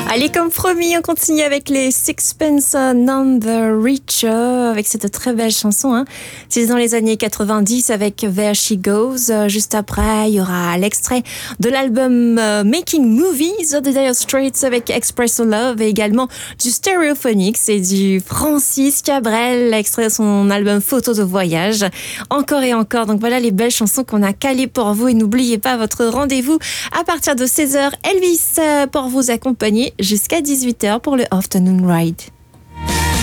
Allez, comme promis, on continue avec les Sixpence None the Richer, avec cette très belle chanson. C'est dans les années 90 avec There She Goes. Juste après, il y aura l'extrait de l'album Making Movies de Dire Straits avec Express Love et également du Stereophonics et du Francis Cabrel, extrait de son album Photos de voyage. Encore et encore. Donc voilà les belles chansons qu'on a calées pour vous et n'oubliez pas votre rendez-vous à partir de 16h. Elvis pour vous accompagner jusqu'à 18h pour le Afternoon Ride.